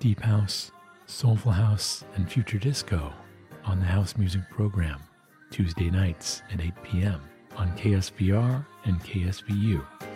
deep house, soulful house, and future disco on the House Music Program, Tuesday nights at 8 p.m. on KSVR and KSVU.